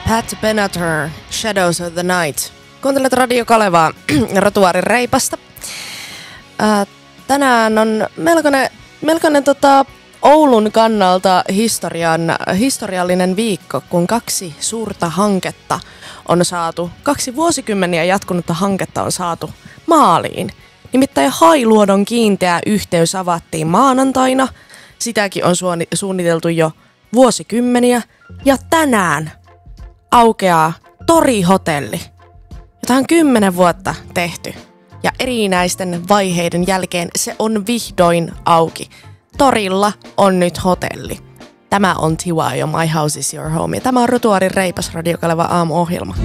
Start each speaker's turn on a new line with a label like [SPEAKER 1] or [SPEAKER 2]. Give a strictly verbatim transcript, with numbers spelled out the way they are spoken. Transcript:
[SPEAKER 1] Pat Benatar, Shadows of the Night. Kuuntelet Radio Kalevaa, Rotuaarin Reipasta. Ää, tänään on melkoinen, melkoinen tota, Oulun kannalta historian, historiallinen viikko, kun kaksi suurta hanketta on saatu, kaksi vuosikymmeniä jatkunutta hanketta on saatu maaliin. Nimittäin Hailuodon kiinteä yhteys avattiin maanantaina, sitäkin on suunniteltu jo vuosikymmeniä, ja tänään aukeaa Tori-hotelli, jota on kymmenen vuotta tehty. Ja erinäisten vaiheiden jälkeen se on vihdoin auki. Torilla on nyt hotelli. Tämä on Tiwa ja My House is Your Home. Ja tämä on Rotuaarin Reipas Radio Kaleva aamuohjelma.